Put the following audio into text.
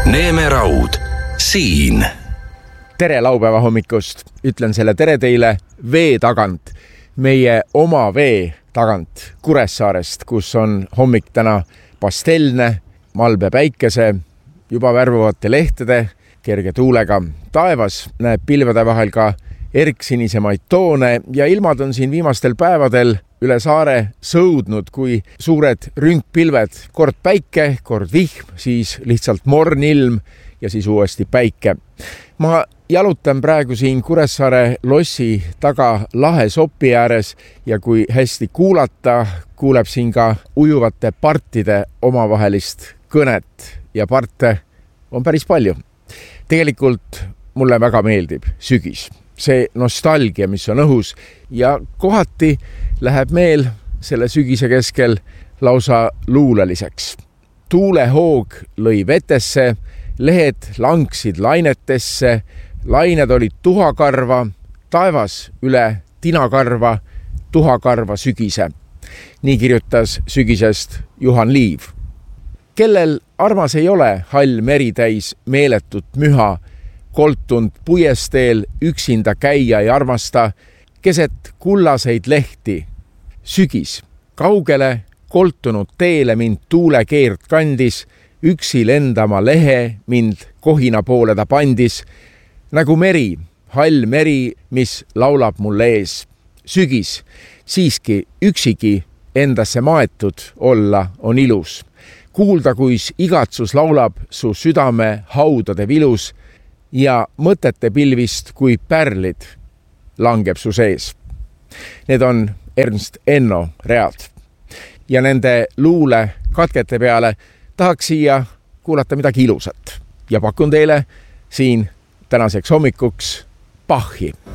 Neeme Raud, siin. Tere laupäeva hommikust. Ütlen selle tere teile vee tagant, meie oma vee tagant Kuressaarest, kus on hommik täna pastelne, malbe päikese, juba värvuvate lehtede, kerge tuulega. Taevas näeb pilvede vahel ka erksinisemaid toone ja ilmad on siin viimastel päevadel üle saare sõudnud kui suured rünkpilved. Kord päike, kord vihm, siis lihtsalt mornilm ja siis uuesti päike. Ma jalutan praegu siin Kuressaare lossi taga lahe sopi ääres ja kui hästi kuulata, kuuleb siin ka ujuvate partide omavahelist kõnet ja parte on päris palju. Tegelikult mulle väga meeldib sügis. See nostalgia, mis on õhus ja kohati läheb meel selle sügise keskel lausa luuleliseks. Tuulehoog lõi vetesse, lehed langsid lainetesse, lained olid tuhakarva, taevas üle tinakarva, tuhakarva sügise. Nii kirjutas sügisest Juhan Liiv. Kellel armas ei ole hall meritäis meeletut müha, koltunud puiesteel üksinda käia ei armasta, keset kullaseid lehti. Sügis, kaugele koltunud teele mind tuulekeert kandis, üksi lendama lehe mind kohina poole ta pandis, nagu meri, hall meri, mis laulab mulle ees. Sügis, siiski üksigi endasse maetud olla on ilus. Kuulda, kuis igatsus laulab su südame haudade vilus ja mõtete pilvist kui pärlid langeb su sees. Need on Ernst Enno read. Ja nende luule katkete peale tahaks siia kuulata midagi ilusat. Ja pakun teile siin tänaseks hommikuks Bachi.